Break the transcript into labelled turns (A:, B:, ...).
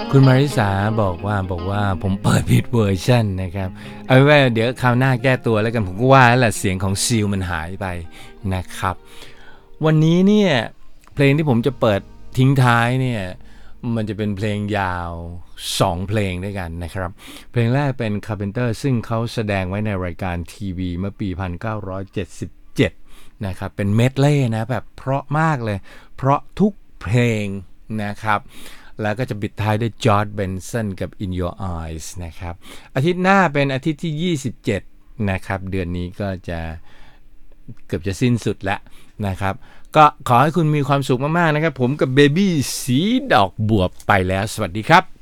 A: คุณมาริสาบอกว่าผมเปิดผิดเวอร์ชันนะครับเอาไว้ว่าเดี๋ยวคราวหน้าแก้ตัวแล้วกันผมก็ว่าแล้วแหละเสียงของซีลมันหายไปนะครับวันนี้เนี่ยเพลงที่ผมจะเปิดทิ้งท้ายเนี่ยมันจะเป็นเพลงยาว2เพลงด้วยกันนะครับเพลงแรกเป็น Carpenter ซึ่งเขาแสดงไว้ในรายการทีวีเมื่อปี1977นะครับเป็นเมดเล่นะแบบเพราะมากเลยเพราะทุกเพลงนะครับแล้วก็จะปิดท้ายด้วยจอร์จเบนสันกับ In Your Eyes นะครับอาทิตย์หน้าเป็นอาทิตย์ที่27นะครับเดือนนี้ก็จะเกือบจะสิ้นสุดแล้วนะครับก็ขอให้คุณมีความสุขมากๆนะครับผมกับเบบี้สีดอกบวบไปแล้วสวัสดีครับ